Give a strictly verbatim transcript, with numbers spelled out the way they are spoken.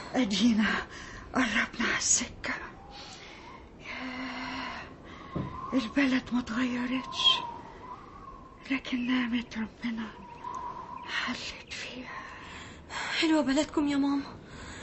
ادينا قربنا على السكة. البلد ما اتغيرتش، لكن نعمة ربنا حلت فيها. حلوة بلدكم يا ماما.